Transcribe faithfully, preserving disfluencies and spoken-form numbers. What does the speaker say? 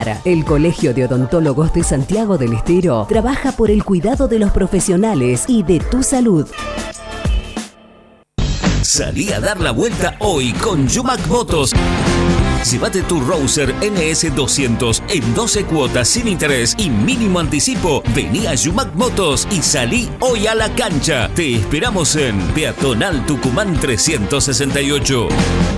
El Colegio de Odontólogos de Santiago del Estero trabaja por el cuidado de los profesionales y de tu salud. Salí a dar la vuelta hoy con Yumac Motos. Llévate tu Rouser N S doscientos en doce cuotas sin interés y mínimo anticipo. Vení a Yumac Motos y salí hoy a la cancha. Te esperamos en Peatonal Tucumán trescientos sesenta y ocho.